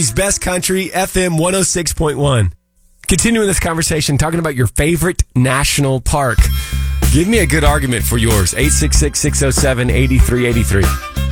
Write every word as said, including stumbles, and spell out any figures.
Best Country, F M one oh six point one. Continuing this conversation, talking about your favorite national park. Give me a good argument for yours. eight six six, six oh seven, eight three eight three.